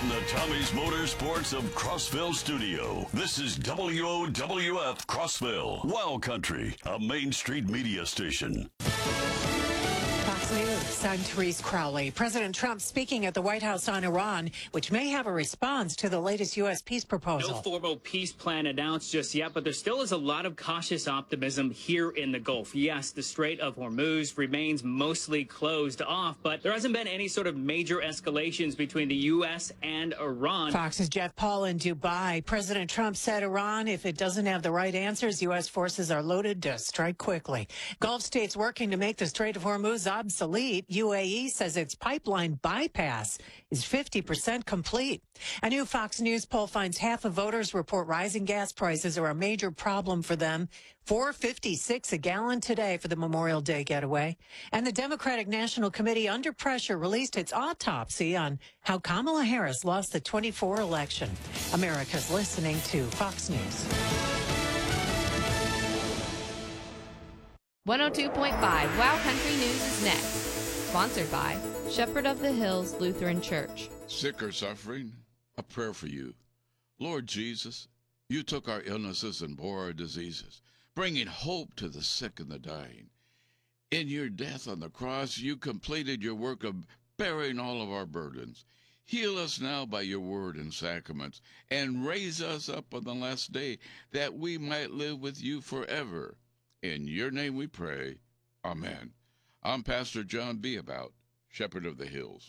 From the Tommy's Motorsports of Crossville studio, this is WOWF Crossville, Wild Country, a Main Street media station. Fox News, I'm Therese Crowley. President Trump speaking at the White House on Iran, which may have a response to the latest U.S. peace proposal. No formal peace plan announced just yet, but there still is a lot of cautious optimism here in the Gulf. Yes, the Strait of Hormuz remains mostly closed off, but there hasn't been any sort of major escalations between the U.S. and Iran. Fox's Jeff Paul in Dubai. President Trump said Iran, if it doesn't have the right answers, U.S. forces are loaded to strike quickly. Gulf states working to make the Strait of Hormuz obsolete. UAE says its pipeline bypass is 50% complete. A new Fox News poll finds half of voters report rising gas prices are a major problem for them. $4.56 a gallon today for the Memorial Day getaway. And the Democratic National Committee, under pressure, released its autopsy on how Kamala Harris lost the 24 election. America's listening to Fox News. 102.5 Wow Country News is next. Sponsored by Shepherd of the Hills Lutheran Church. Sick or suffering? A prayer for you. Lord Jesus, you took our illnesses and bore our diseases, bringing hope to the sick and the dying. In your death on the cross, you completed your work of bearing all of our burdens. Heal us now by your word and sacraments, and raise us up on the last day, that we might live with you forever. In your name we pray. Amen. I'm Pastor John B. About, Shepherd of the Hills.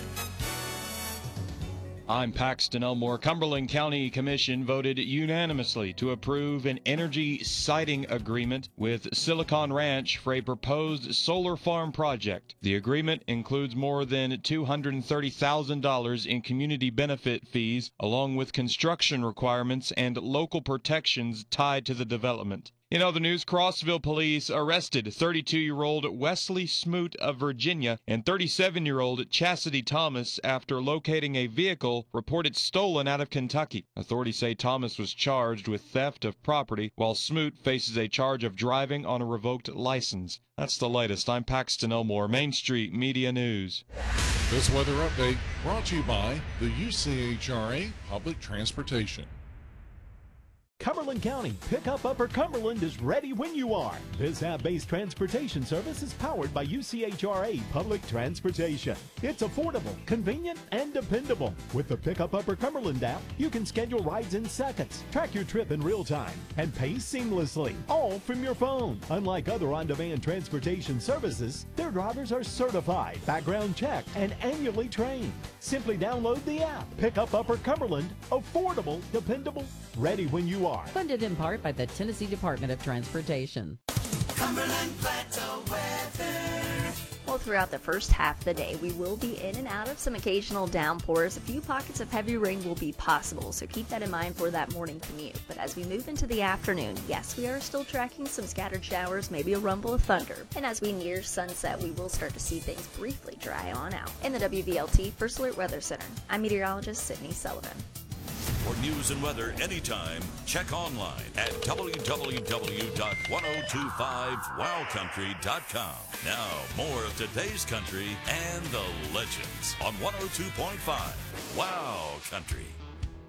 I'm Paxton Elmore. Cumberland County Commission voted unanimously to approve an energy siting agreement with Silicon Ranch for a proposed solar farm project. The agreement includes more than $230,000 in community benefit fees, along with construction requirements and local protections tied to the development. In other news, Crossville police arrested 32-year-old Wesley Smoot of Virginia and 37-year-old Chastity Thomas after locating a vehicle reported stolen out of Kentucky. Authorities say Thomas was charged with theft of property, while Smoot faces a charge of driving on a revoked license. That's the latest. I'm Paxton Elmore, Main Street Media News. This weather update brought to you by the UCHRA Public Transportation. Cumberland County Pickup Upper Cumberland is ready when you are. This app-based transportation service is powered by UCHRA Public Transportation. It's affordable, convenient, and dependable. With the Pickup Upper Cumberland app, you can schedule rides in seconds, track your trip in real time, and pay seamlessly, all from your phone. Unlike other on-demand transportation services, their drivers are certified, background checked, and annually trained. Simply download the app. Pickup Upper Cumberland, affordable, dependable, ready when you are. Funded in part by the Tennessee Department of Transportation. Cumberland Plateau weather. Well, throughout the first half of the day, we will be in and out of some occasional downpours. A few pockets of heavy rain will be possible, so keep that in mind for that morning commute. But as we move into the afternoon, yes, we are still tracking some scattered showers, maybe a rumble of thunder. And as we near sunset, we will start to see things briefly dry on out. In the WVLT First Alert Weather Center, I'm meteorologist Sydney Sullivan. For news and weather anytime, check online at www.1025wowcountry.com. Now, more of today's country and the legends on 102.5 Wow Country.